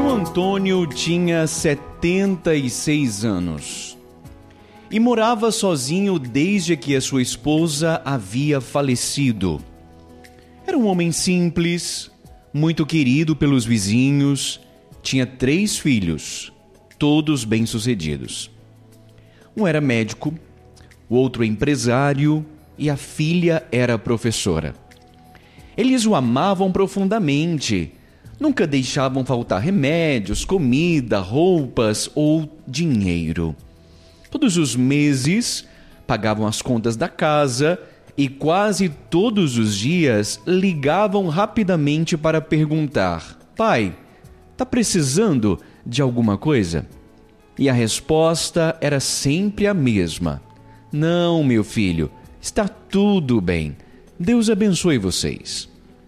Seu Antônio tinha 76 anos e morava sozinho desde que a sua esposa havia falecido. Era um homem simples, muito querido pelos vizinhos, tinha 3 filhos, todos bem-sucedidos. Um era médico, o outro empresário e a filha era professora. Eles o amavam profundamente. Nunca deixavam faltar remédios, comida, roupas ou dinheiro. Todos os meses pagavam as contas da casa e quase todos os dias ligavam rapidamente para perguntar: "Pai, tá precisando de alguma coisa?" E a resposta era sempre a mesma: "Não, meu filho, está tudo bem. Deus abençoe vocês."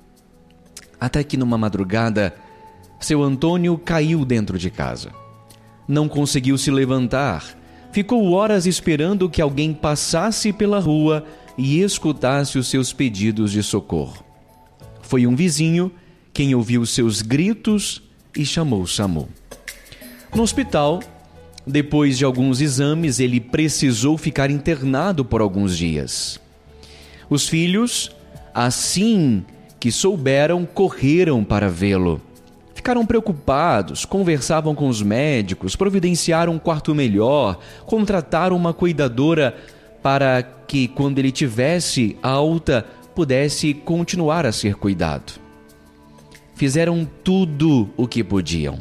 Até que numa madrugada, seu Antônio caiu dentro de casa. Não conseguiu se levantar. Ficou horas esperando que alguém passasse pela rua e escutasse os seus pedidos de socorro. Foi um vizinho quem ouviu seus gritos e chamou o SAMU. No hospital, depois de alguns exames, ele precisou ficar internado por alguns dias. Os filhos, assim que souberam, correram para vê-lo. Ficaram preocupados, conversavam com os médicos, providenciaram um quarto melhor, contrataram uma cuidadora para que, quando ele tivesse alta, pudesse continuar a ser cuidado. Fizeram tudo o que podiam.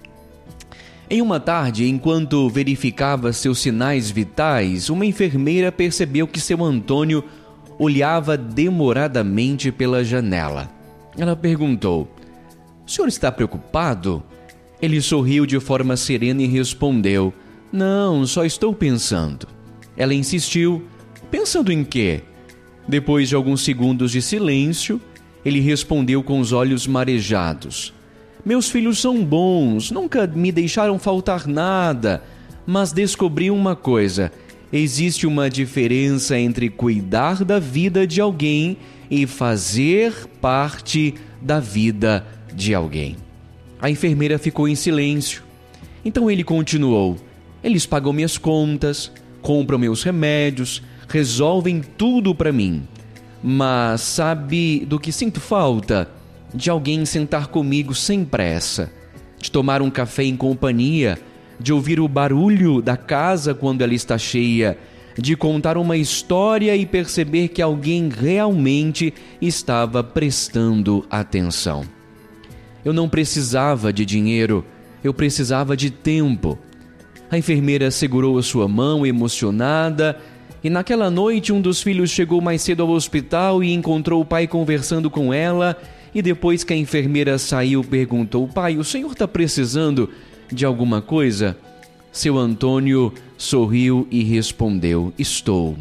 Em uma tarde, enquanto verificava seus sinais vitais, uma enfermeira percebeu que seu Antônio olhava demoradamente pela janela. Ela perguntou: "O senhor está preocupado?" Ele sorriu de forma serena e respondeu: "Não, só estou pensando." Ela insistiu: "Pensando em quê?" Depois de alguns segundos de silêncio, ele respondeu com os olhos marejados: "Meus filhos são bons, nunca me deixaram faltar nada, mas descobri uma coisa: existe uma diferença entre cuidar da vida de alguém e fazer parte da vida de alguém." A enfermeira ficou em silêncio. Então ele continuou: "Eles pagam minhas contas, compram meus remédios, resolvem tudo para mim. Mas sabe do que sinto falta? De alguém sentar comigo sem pressa, de tomar um café em companhia, de ouvir o barulho da casa quando ela está cheia, de contar uma história e perceber que alguém realmente estava prestando atenção. Eu não precisava de dinheiro, eu precisava de tempo." A enfermeira segurou a sua mão emocionada e naquela noite um dos filhos chegou mais cedo ao hospital e encontrou o pai conversando com ela, e depois que a enfermeira saiu perguntou: "Pai, o senhor está precisando de alguma coisa?" Seu Antônio sorriu e respondeu: "Estou."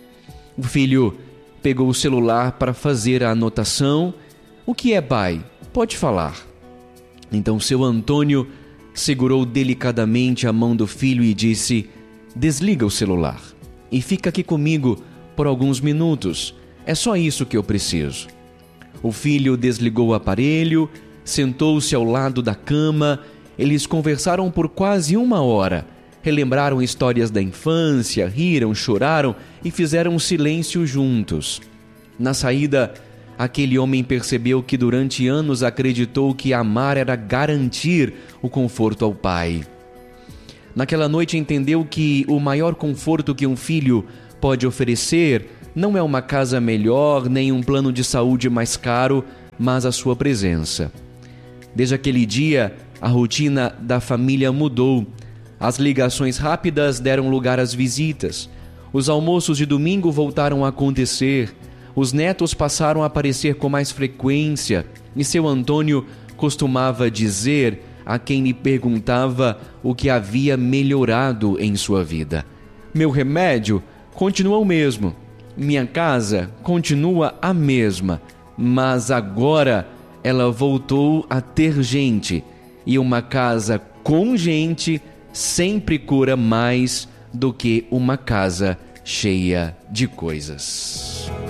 O filho pegou o celular para fazer a anotação. "O que é, pai? Pode falar." Então seu Antônio segurou delicadamente a mão do filho e disse: "Desliga o celular e fica aqui comigo por alguns minutos. É só isso que eu preciso." O filho desligou o aparelho, sentou-se ao lado da cama. Eles conversaram por quase 1 hora, relembraram histórias da infância, riram, choraram e fizeram silêncio juntos. Na saída, aquele homem percebeu que durante anos acreditou que amar era garantir o conforto ao pai. Naquela noite entendeu que o maior conforto que um filho pode oferecer não é uma casa melhor, nem um plano de saúde mais caro, mas a sua presença. Desde aquele dia, a rotina da família mudou. As ligações rápidas deram lugar às visitas. Os almoços de domingo voltaram a acontecer. Os netos passaram a aparecer com mais frequência. E seu Antônio costumava dizer a quem lhe perguntava o que havia melhorado em sua vida: "Meu remédio continua o mesmo. Minha casa continua a mesma. Mas agora ela voltou a ter gente. E uma casa com gente sempre cura mais do que uma casa cheia de coisas."